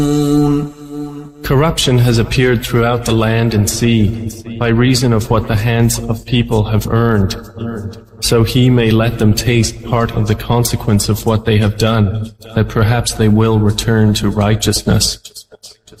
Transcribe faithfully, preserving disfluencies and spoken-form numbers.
Corruption has appeared throughout the land and sea by reason of what the hands of people have earned, so He may let them taste part of the consequence of what they have done, that perhaps they will return to righteousness.